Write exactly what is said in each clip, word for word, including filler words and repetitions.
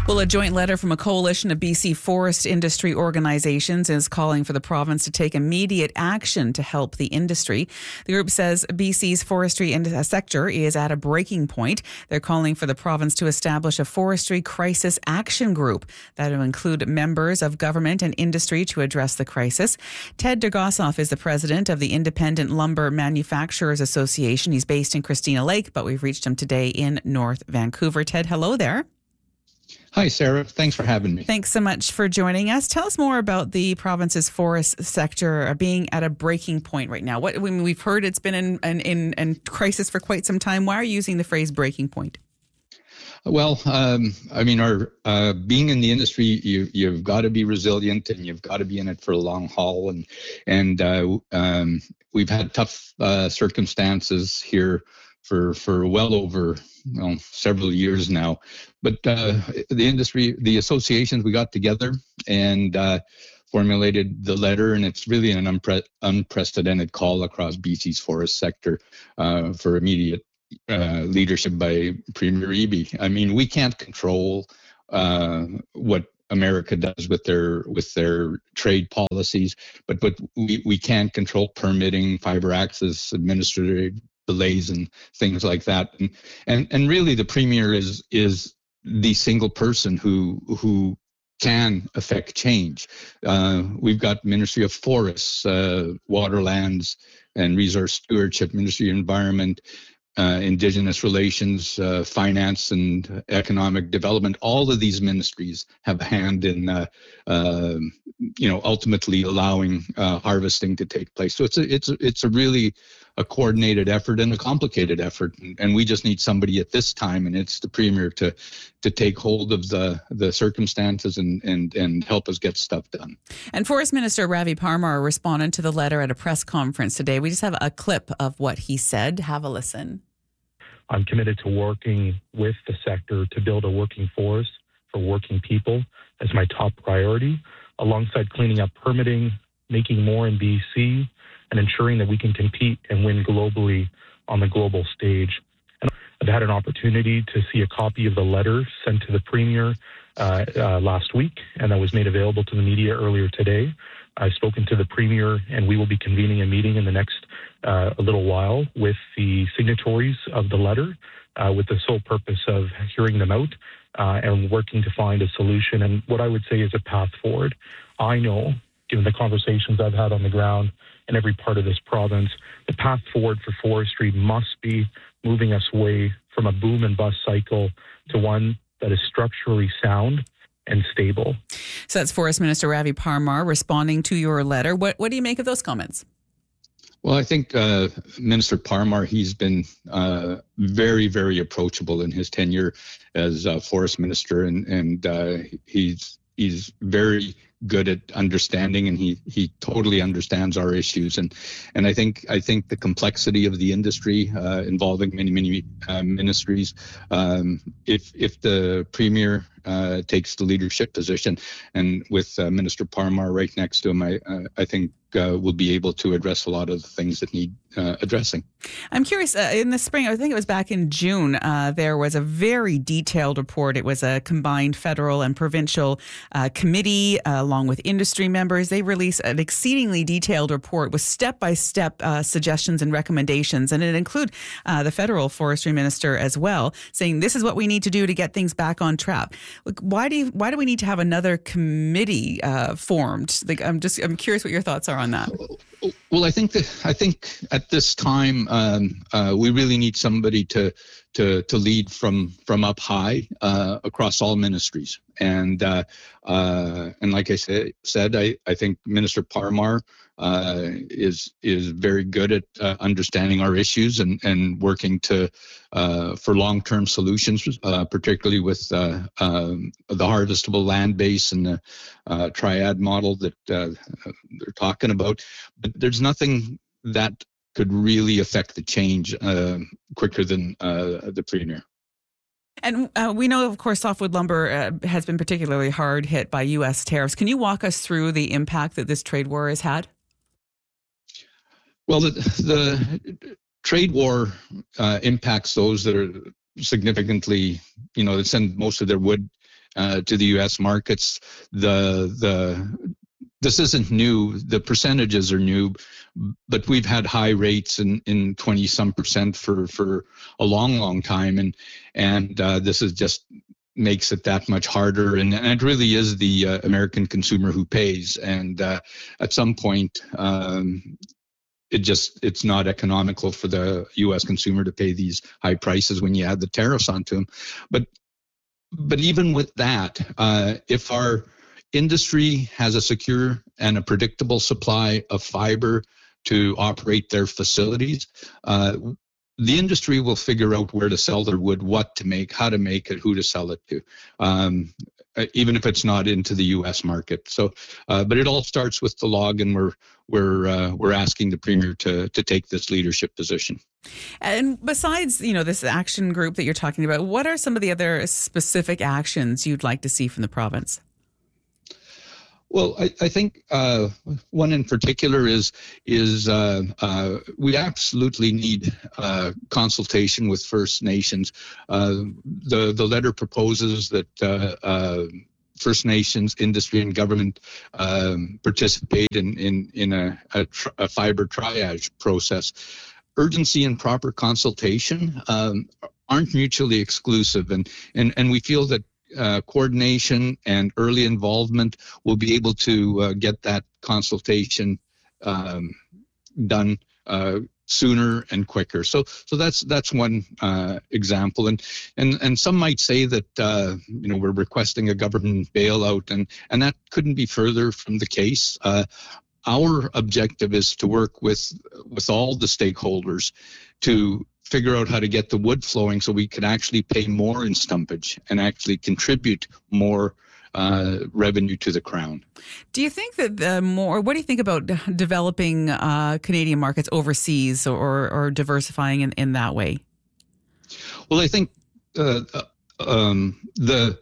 Well, a joint letter from a coalition of B C forest industry organizations is calling for the province to take immediate action to help the industry. The group says B C's forestry sector is at a breaking point. They're calling for the province to establish a forestry crisis action group that will include members of government and industry to address the crisis. Ted Dergossoff is the president of the Independent Lumber Manufacturers Association. He's based in Christina Lake, but we've reached him today in North Vancouver. Ted, hello there. Hi, Sarah. Thanks for having me. Thanks so much for joining us. Tell us more about the province's forest sector being at a breaking point right now. What I mean, we've heard it's been in, in, in, in crisis for quite some time. Why are you using the phrase breaking point? Well, um, I mean, our uh, being in the industry, you, you've got to be resilient and you've got to be in it for a long haul. And and uh, um, we've had tough uh, circumstances here for for well over you know, several years now. But uh, the industry, the associations, we got together and uh, formulated the letter, and it's really an unpre- unprecedented call across B C's forest sector uh, for immediate uh, leadership by Premier Eby. I mean, we can't control uh, what America does with their with their trade policies, but but we, we can control permitting, fiber access, administrative delays and things like that. And, and and really the Premier is is the single person who who can affect change. Uh, we've got Ministry of Forests, uh, Waterlands and Resource Stewardship, Ministry of Environment, uh, Indigenous Relations, uh, Finance and Economic Development. All of these ministries have a hand in uh, uh, you know ultimately allowing uh, harvesting to take place. So it's a it's a, it's a really a coordinated effort and a complicated effort, and, and we just need somebody at this time, and it's the Premier to to take hold of the the circumstances and and and help us get stuff done. And Forest Minister Ravi Parmar responded to the letter at a press conference today. We just have a clip of what he said. Have a listen. I'm committed to working with the sector to build a working forest for working people as my top priority, alongside cleaning up permitting, making more in B C, and ensuring that we can compete and win globally on the global stage. And I've had an opportunity to see a copy of the letter sent to the Premier uh, uh, last week, and that was made available to the media earlier today. I've spoken to the Premier, and we will be convening a meeting in the next uh, a little while with the signatories of the letter, uh, with the sole purpose of hearing them out uh, and working to find a solution. And what I would say is a path forward. I know, given the conversations I've had on the ground in every part of this province, the path forward for forestry must be moving us away from a boom and bust cycle to one that is structurally sound and stable. So that's Forest Minister Ravi Parmar responding to your letter. What what do you make of those comments? Well, I think uh, Minister Parmar, he's been uh, very, very approachable in his tenure as uh, Forest Minister, and and uh, he's he's very good at understanding, and he he totally understands our issues. And and I think I think the complexity of the industry uh, involving many many uh, ministries. Um, if if the Premier uh, takes the leadership position, and with uh, Minister Parmar right next to him, I uh, I think uh, we'll be able to address a lot of the things that need uh, addressing. I'm curious, uh, in the spring, I think it was back in June, uh, there was a very detailed report. It was a combined federal and provincial uh, committee uh, along with industry members. They released an exceedingly detailed report with step-by-step uh, suggestions and recommendations, and it included uh, the federal forestry minister as well, saying this is what we need to do to get things back on track. Look, why do you, why do we need to have another committee uh, formed? Like, I'm just I'm curious what your thoughts are on that. Well, I think that I think at this time um, uh, we really need somebody to to to lead from from up high uh, across all ministries, and uh, uh, and like I said, said I, I think Minister Parmar uh, is is very good at uh, understanding our issues and and working to uh, for long-term solutions, uh, particularly with uh, um, the harvestable land base and the uh, triad model that uh, they're talking about. But there's nothing that could really affect the change uh, quicker than uh, the Premier. And uh, we know, of course, softwood lumber uh, has been particularly hard hit by U S tariffs. Can you walk us through the impact that this trade war has had? Well, the, the trade war uh, impacts those that are significantly, you know, that send most of their wood uh, to the U S markets. The the this isn't new. The percentages are new, but we've had high rates in in twenty some percent for for a long, long time, and and uh, this is just makes it that much harder. And, and it really is the uh, American consumer who pays. And uh, at some point, um, it just it's not economical for the U S consumer to pay these high prices when you add the tariffs onto them. But but even with that, uh, if our industry has a secure and a predictable supply of fiber to operate their facilities, uh, the industry will figure out where to sell their wood, what to make, how to make it, who to sell it to, um, even if it's not into the U S market. So, uh, but it all starts with the log, and we're we're uh, we're asking the Premier to to take this leadership position. And besides, you know, this action group that you're talking about, what are some of the other specific actions you'd like to see from the province? Well, I, I think uh, one in particular is is uh, uh, we absolutely need uh, consultation with First Nations. Uh, the the letter proposes that uh, uh, First Nations industry and government um, participate in in in a, a, tr- a fiber triage process. Urgency and proper consultation um, aren't mutually exclusive, and and and we feel that Uh, coordination and early involvement will be able to uh, get that consultation um, done uh, sooner and quicker. So, so that's that's one uh, example. And and and some might say that uh, you know we're requesting a government bailout, and and that couldn't be further from the case. Uh, our objective is to work with with all the stakeholders to figure out how to get the wood flowing so we can actually pay more in stumpage and actually contribute more uh, revenue to the Crown. Do you think that the more, what do you think about developing uh, Canadian markets overseas, or, or diversifying in, in that way? Well, I think uh, um, the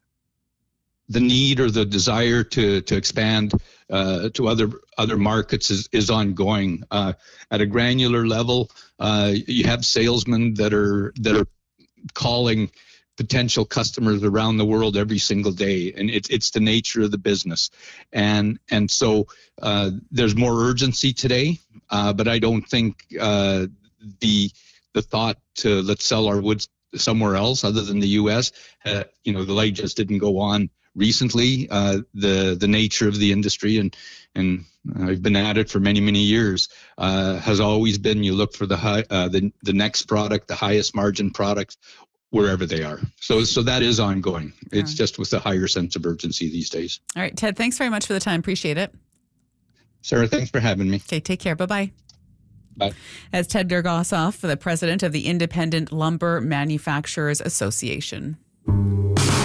the need or the desire to to expand uh, to other other markets is is ongoing. Uh, at a granular level, uh, you have salesmen that are that are calling potential customers around the world every single day, and it's it's the nature of the business, and and so uh, there's more urgency today. Uh, but I don't think uh, the the thought to let's sell our woods somewhere else other than the U S. Uh, you know, the light just didn't go on recently. Uh, the the nature of the industry, and and I've been at it for many many years, uh, has always been you look for the high uh, the the next product, the highest margin product, wherever they are. So so that is ongoing. It's right. Just with a higher sense of urgency these days. All right, Ted, thanks very much for the time. Appreciate it. Sarah, thanks for having me. Okay, take care. Bye bye. Bye. As Ted Gergosoff, the president of the Independent Lumber Manufacturers Association.